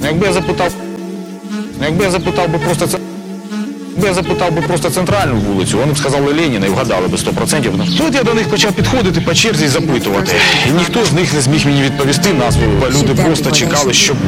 Якби я запитав би просто це. Я запитав би просто центральну вулицю, вони б сказали Леніна і вгадали би 100%. Тут я до них почав підходити по черзі і запитувати. І ніхто з них не зміг мені відповісти назву. Люди просто чекали, щоб